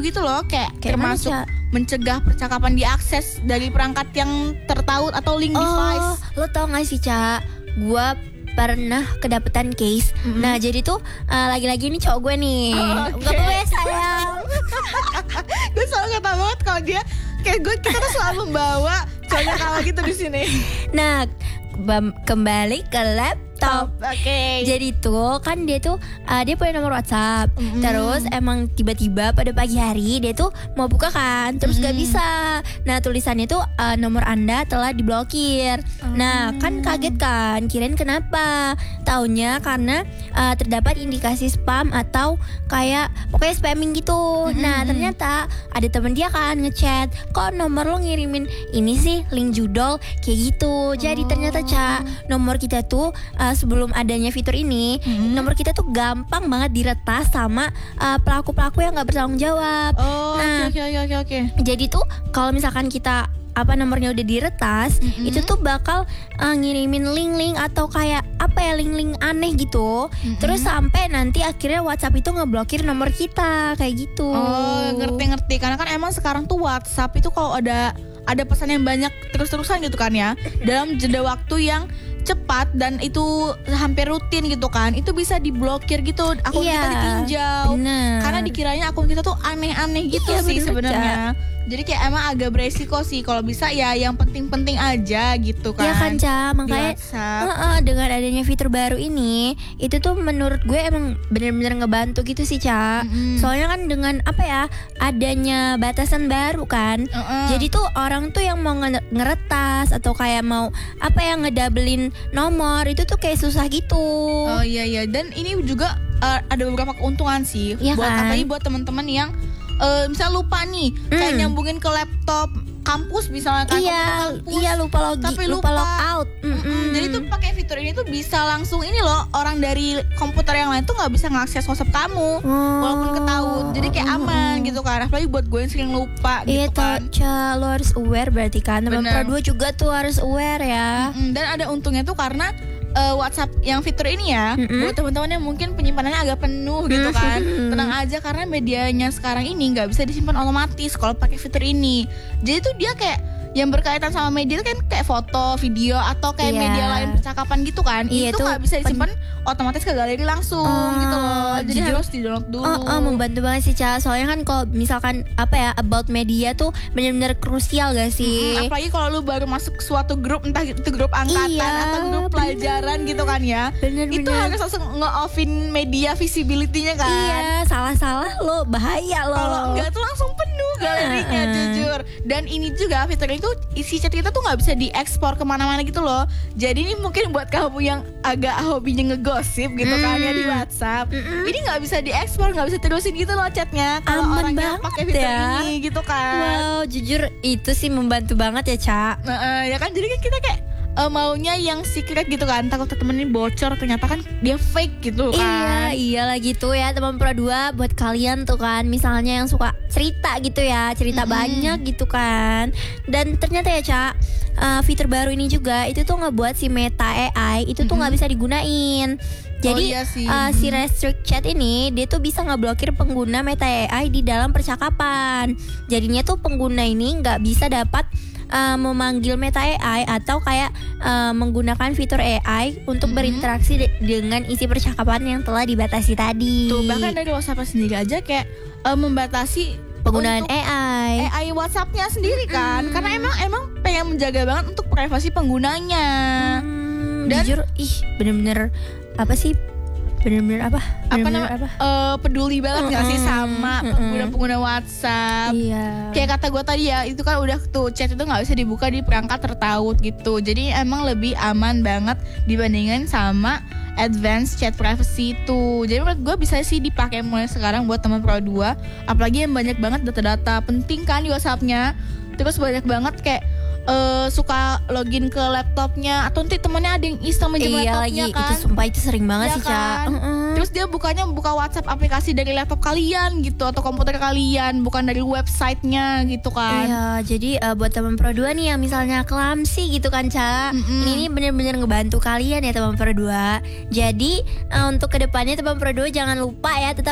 gitu loh, kayak termasuk mana, mencegah percakapan diakses dari perangkat yang tertaut atau link device. Lo tau gak sih, Ca? Gua pernah kedapetan case. Nah jadi tuh lagi-lagi ini cowok gue nih. Gak apa-apa ya sayang. Gue selalu kata banget kalau dia kayak kita tuh selalu membawa cowoknya kalah gitu di sini. Nah kembali ke laptop. Oke. Jadi tuh kan dia tuh dia punya nomor WhatsApp. Terus emang tiba-tiba pada pagi hari dia tuh mau buka kan, terus gak bisa. Nah tulisannya tuh nomor Anda telah diblokir. Nah kan kaget kan, kirain kenapa? Taunya karena terdapat indikasi spam atau kayak pokoknya spamming gitu. Nah ternyata ada temen dia kan ngechat, kok nomor lo ngirimin ini sih link judol kayak gitu. Jadi ternyata nomor kita tuh sebelum adanya fitur ini, nomor kita tuh gampang banget diretas sama pelaku-pelaku yang nggak bertanggung jawab. Oke. Jadi tuh kalau misalkan kita nomornya udah diretas, itu tuh bakal ngirimin link-link atau kayak link-link aneh gitu. Terus sampai nanti akhirnya WhatsApp itu ngeblokir nomor kita kayak gitu. Oh, ngerti. Karena kan emang sekarang tuh WhatsApp itu kalau ada pesan yang banyak terus-terusan gitu kan ya, dalam jeda waktu yang cepat dan itu hampir rutin gitu kan, itu bisa diblokir gitu, akun kita ditinjau. Karena dikiranya akun kita tuh aneh-aneh gitu sih sebenarnya. Jadi kayak emang agak beresiko sih. Kalau bisa ya yang penting-penting aja gitu kan. Iya kan, Ca, makanya dengan adanya fitur baru ini, itu tuh menurut gue emang bener-bener ngebantu gitu sih, Ca. Soalnya kan dengan adanya batasan baru kan, jadi tuh orang tuh yang mau ngeretas atau kayak mau ngedabelin nomor itu tuh kayak susah gitu. Oh iya, dan ini juga ada beberapa keuntungan sih apalagi buat teman-teman yang misal lupa nih, kayak nyambungin ke laptop kampus misalnya kan. Iya, lupa log out. Jadi tuh pakai fitur ini tuh bisa langsung ini loh, orang dari komputer yang lain tuh nggak bisa ngakses WhatsApp kamu walaupun ketahuan. Jadi kayak aman gitu kan. Apalagi buat gue yang sering lupa gitu kan. Iya, lo harus aware berarti kan. Teman Pro 2 juga tuh harus aware ya. Dan ada untungnya tuh karena WhatsApp yang fitur ini ya, buat teman-teman yang mungkin penyimpanannya agak penuh gitu kan, tenang aja karena medianya sekarang ini nggak bisa disimpan otomatis kalau pakai fitur ini. Jadi tuh dia kayak yang berkaitan sama media kan kayak foto, video atau kayak media lain percakapan gitu kan. Itu nggak bisa disimpan otomatis ke galeri langsung gitu loh. Jadi harus di-download dulu. Membantu banget sih, Ca. Soalnya kan kalau misalkan about media tuh benar-benar krusial gak sih? Apalagi kalau lu baru masuk suatu grup, entah itu grup angkatan atau grup pelajaran gitu kan ya. Itu harus langsung nge-offin media visibility-nya kan. Iya, salah-salah lo bahaya lo. Kalau enggak tuh langsung penuh galerinya jujur. Dan ini juga fitur itu isi chat kita tuh nggak bisa diekspor kemana-mana gitu loh. Jadi ini mungkin buat kamu yang agak hobinya ngegosip gitu kan ya di WhatsApp, ini nggak bisa diekspor, nggak bisa terusin gitu loh chatnya kalau orangnya pakai fitur ini gitu kan. Wow, jujur itu sih membantu banget ya, Ca. Ya kan, jadi kan kita kayak maunya yang secret gitu kan, takut temen ini bocor ternyata kan dia fake gitu kan. Iya lah gitu ya teman Pro 2. Buat kalian tuh kan misalnya yang suka cerita gitu ya, cerita banyak gitu kan. Dan ternyata ya, Ca, fitur baru ini juga itu tuh ngebuat si Meta AI itu tuh nggak bisa digunain. Jadi si restrict chat ini dia tuh bisa ngeblokir pengguna Meta AI di dalam percakapan. Jadinya tuh pengguna ini nggak bisa dapat memanggil Meta AI atau kayak menggunakan fitur AI untuk berinteraksi dengan isi percakapan yang telah dibatasi tadi. Tuh bahkan dari WhatsApp sendiri aja kayak membatasi penggunaan AI WhatsAppnya sendiri kan, karena emang pengen menjaga banget untuk privasi penggunanya. Dan jujur bener-bener peduli banget gak sih sama pengguna WhatsApp. Kayak kata gue tadi ya, itu kan udah tuh chat itu gak bisa dibuka di perangkat tertaut gitu. Jadi emang lebih aman banget dibandingin sama advanced chat privacy itu. Jadi menurut gue bisa sih dipakai mulai sekarang buat teman Pro 2. Apalagi yang banyak banget data-data penting kan di WhatsAppnya. Terus banyak banget kayak suka login ke laptopnya atau nanti temennya ada yang iseng minjem laptopnya kan. Itu sumpah itu sering banget sih, Ca. Terus dia buka WhatsApp aplikasi dari laptop kalian gitu atau komputer kalian, bukan dari websitenya gitu kan. Iya, jadi buat teman Pro 2 nih yang misalnya clumsy gitu kan, Ca, ini bener-bener ngebantu kalian ya teman Pro 2. Jadi untuk kedepannya teman Pro 2 jangan lupa ya tetap